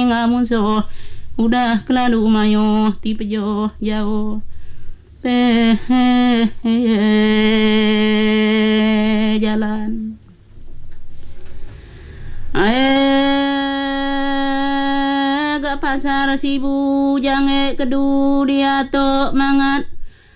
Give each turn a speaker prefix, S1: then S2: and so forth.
S1: ngamun so udah kelalu mayo tipe jo jauh jalan gak pasar sibu jange kedu dia tok mangat